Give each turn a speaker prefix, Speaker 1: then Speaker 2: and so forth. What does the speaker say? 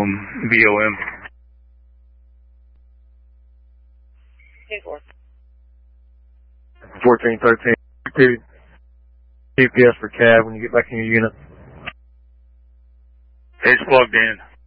Speaker 1: BOM.
Speaker 2: 1413, GPS for cab when you get back in your unit.
Speaker 1: It's plugged in.